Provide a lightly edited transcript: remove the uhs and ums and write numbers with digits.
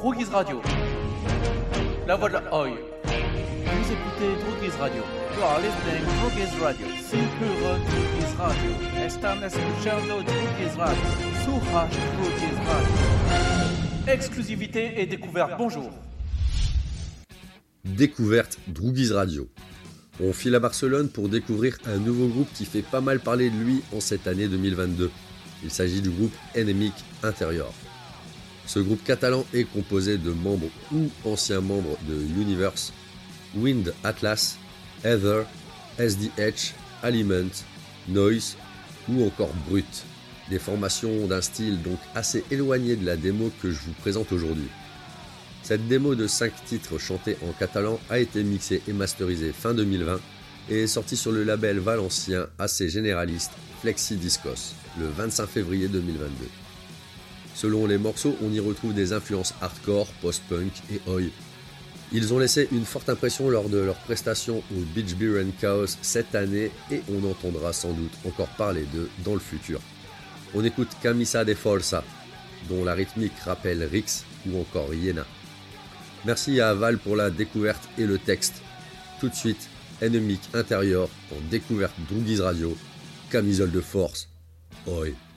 Droogies Radio. La voix de la Oi. Vous écoutez Droogies Radio. You are listening to Droogies Radio. Sin puro Droogies Radio. Están escuchando Droogies Radio. Suraj Droogies Radio. Exclusivité et découverte. Bonjour. Découverte Droogies Radio. On file à Barcelone pour découvrir un nouveau groupe qui fait pas mal parler de lui en cette année 2022. Il s'agit du groupe Enemic Interior. Ce groupe catalan est composé de membres ou anciens membres de Universe, Wind Atlas, Heather, SDH, Aliment, Noise ou encore Brut. Des formations d'un style donc assez éloigné de la démo que je vous présente aujourd'hui. Cette démo de 5 titres chantés en catalan a été mixée et masterisée fin 2020 et est sortie sur le label valencien assez généraliste Flexi Discos le 25 février 2022. Selon les morceaux, on y retrouve des influences hardcore, post-punk et oi. Ils ont laissé une forte impression lors de leur prestation au Beach Beer and Chaos cette année et on entendra sans doute encore parler d'eux dans le futur. On écoute Camisa de Forza, dont la rythmique rappelle Rix ou encore Iena. Merci à Val pour la découverte et le texte. Tout de suite, Enemic Interior en découverte Droogies Radio, camisole de force, oi.